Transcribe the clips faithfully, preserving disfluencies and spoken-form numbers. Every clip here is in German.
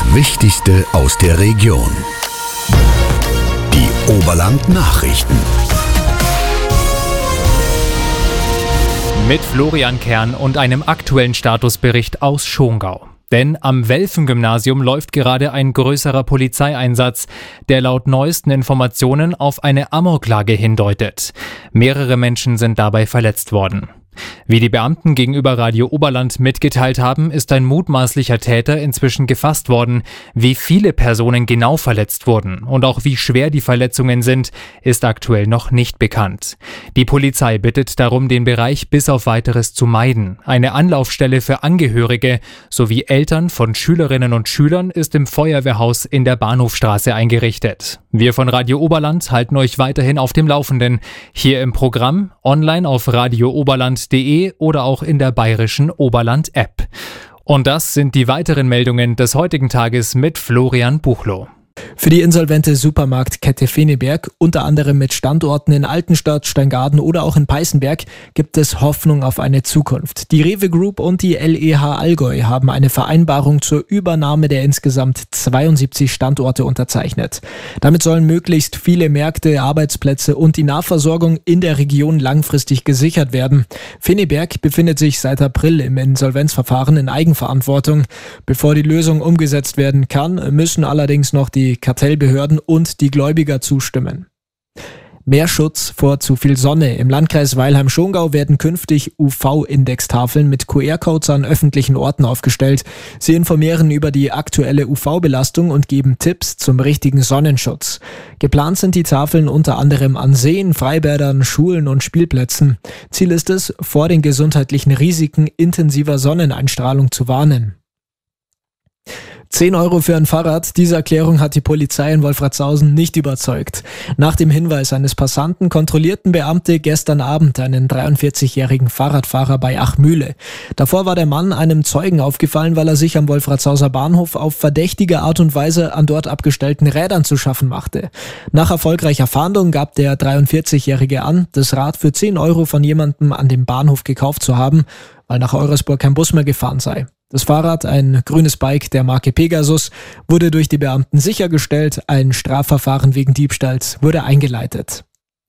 Wichtigste aus der Region. Die Oberland Nachrichten. Mit Florian Kern und einem aktuellen Statusbericht aus Schongau. Denn am Welfen-Gymnasium läuft gerade ein größerer Polizeieinsatz, der laut neuesten Informationen auf eine Amoklage hindeutet. Mehrere Menschen sind dabei verletzt worden. Wie die Beamten gegenüber Radio Oberland mitgeteilt haben, ist ein mutmaßlicher Täter inzwischen gefasst worden. Wie viele Personen genau verletzt wurden und auch wie schwer die Verletzungen sind, ist aktuell noch nicht bekannt. Die Polizei bittet darum, den Bereich bis auf Weiteres zu meiden. Eine Anlaufstelle für Angehörige sowie Eltern von Schülerinnen und Schülern ist im Feuerwehrhaus in der Bahnhofstraße eingerichtet. Wir von Radio Oberland halten euch weiterhin auf dem Laufenden. Hier im Programm, online auf radio oberland punkt de oder auch in der bayerischen Oberland-App. Und das sind die weiteren Meldungen des heutigen Tages mit Florian Buchloh. Für die insolvente Supermarktkette Feneberg, unter anderem mit Standorten in Altenstadt, Steingaden oder auch in Peißenberg, gibt es Hoffnung auf eine Zukunft. Die Rewe Group und die L E H Allgäu haben eine Vereinbarung zur Übernahme der insgesamt zweiundsiebzig Standorte unterzeichnet. Damit sollen möglichst viele Märkte, Arbeitsplätze und die Nahversorgung in der Region langfristig gesichert werden. Feneberg befindet sich seit April im Insolvenzverfahren in Eigenverantwortung. Bevor die Lösung umgesetzt werden kann, müssen allerdings noch die Kartellbehörden und die Gläubiger zustimmen. Mehr Schutz vor zu viel Sonne. Im Landkreis Weilheim-Schongau werden künftig U V-Indextafeln mit Q R-Codes an öffentlichen Orten aufgestellt. Sie informieren über die aktuelle U V-Belastung und geben Tipps zum richtigen Sonnenschutz. Geplant sind die Tafeln unter anderem an Seen, Freibädern, Schulen und Spielplätzen. Ziel ist es, vor den gesundheitlichen Risiken intensiver Sonneneinstrahlung zu warnen. zehn Euro für ein Fahrrad, diese Erklärung hat die Polizei in Wolfratshausen nicht überzeugt. Nach dem Hinweis eines Passanten kontrollierten Beamte gestern Abend einen dreiundvierzigjährigen Fahrradfahrer bei Achmühle. Davor war der Mann einem Zeugen aufgefallen, weil er sich am Wolfratshauser Bahnhof auf verdächtige Art und Weise an dort abgestellten Rädern zu schaffen machte. Nach erfolgreicher Fahndung gab der dreiundvierzigjährige an, das Rad für zehn Euro von jemandem an dem Bahnhof gekauft zu haben, weil nach Eurasburg kein Bus mehr gefahren sei. Das Fahrrad, ein grünes Bike der Marke Pegasus, wurde durch die Beamten sichergestellt. Ein Strafverfahren wegen Diebstahls wurde eingeleitet.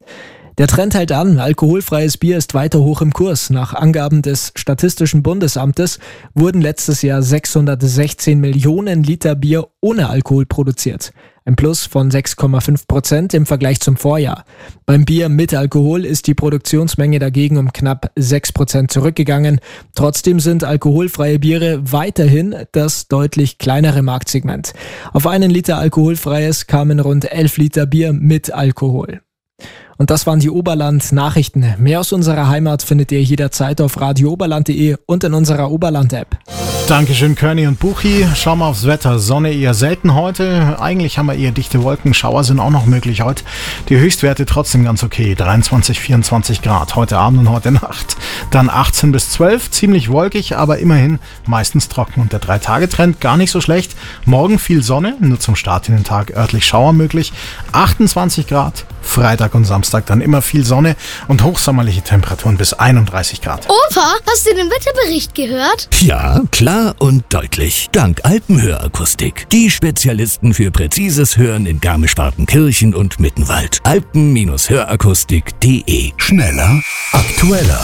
Der Trend hält an, alkoholfreies Bier ist weiter hoch im Kurs. Nach Angaben des Statistischen Bundesamtes wurden letztes Jahr sechshundertsechzehn Millionen Liter Bier ohne Alkohol produziert. Ein Plus von sechs Komma fünf Prozent im Vergleich zum Vorjahr. Beim Bier mit Alkohol ist die Produktionsmenge dagegen um knapp sechs Prozent zurückgegangen. Trotzdem sind alkoholfreie Biere weiterhin das deutlich kleinere Marktsegment. Auf einen Liter alkoholfreies kamen rund elf Liter Bier mit Alkohol. Und das waren die Oberland-Nachrichten. Mehr aus unserer Heimat findet ihr jederzeit auf radio oberland punkt de und in unserer Oberland-App. Dankeschön, Körny und Buchi. Schauen wir aufs Wetter. Sonne eher selten heute. Eigentlich haben wir eher dichte Wolken. Schauer sind auch noch möglich heute. Die Höchstwerte trotzdem ganz okay. dreiundzwanzig, vierundzwanzig Grad. Heute Abend und heute Nacht. Dann achtzehn bis zwölf. Ziemlich wolkig, aber immerhin meistens trocken. Und der drei-Tage-Trend gar nicht so schlecht. Morgen viel Sonne. Nur zum Start in den Tag örtlich Schauer möglich. achtundzwanzig Grad. Freitag und Samstag dann immer viel Sonne und hochsommerliche Temperaturen bis einunddreißig Grad. Opa, hast du den Wetterbericht gehört? Ja, klar und deutlich. Dank Alpenhörakustik. Die Spezialisten für präzises Hören in Garmisch-Partenkirchen und Mittenwald. alpen Hörakustik punkt de. Schneller, aktueller.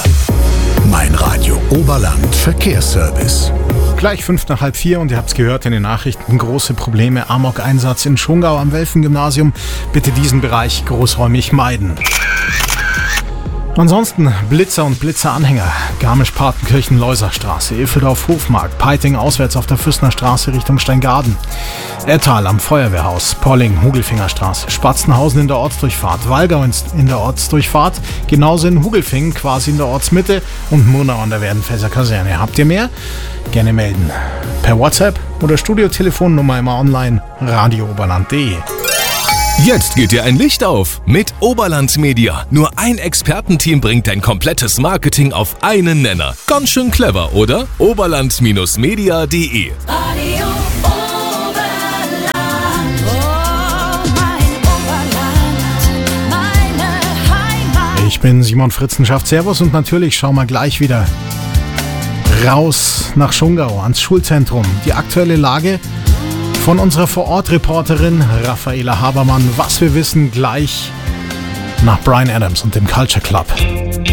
Mein Radio Oberland Verkehrsservice. Gleich fünf nach halb vier und ihr habt es gehört in den Nachrichten, große Probleme, Amok-Einsatz in Schongau am Welfen-Gymnasium. Bitte diesen Bereich großräumig meiden. Ansonsten Blitzer und Blitzeranhänger, Garmisch-Partenkirchen-Leuserstraße, Ilfeldorf-Hofmark, Peiting auswärts auf der Fürstner Straße Richtung Steingaden, Ettal am Feuerwehrhaus, Polling, Hugelfingerstraße, Spatzenhausen in der Ortsdurchfahrt, Walgau in der Ortsdurchfahrt, genauso in Hugelfingen quasi in der Ortsmitte und Murnau an der Werdenfelser Kaserne. Habt ihr mehr? Gerne melden. Per WhatsApp oder Studiotelefonnummer immer online, radio oberland punkt de. Jetzt geht dir ein Licht auf mit Oberland Media. Nur ein Expertenteam bringt dein komplettes Marketing auf einen Nenner. Ganz schön clever, oder? oberland Media punkt de. Radio Oberland, oh mein Oberland, meine Heimat. Ich bin Simon Fritzenschaft, Servus und natürlich schauen wir gleich wieder raus nach Schongau, ans Schulzentrum. Die aktuelle Lage von unserer Vorort-Reporterin Raffaela Habermann. Was wir wissen, gleich nach Bryan Adams und dem Culture Club.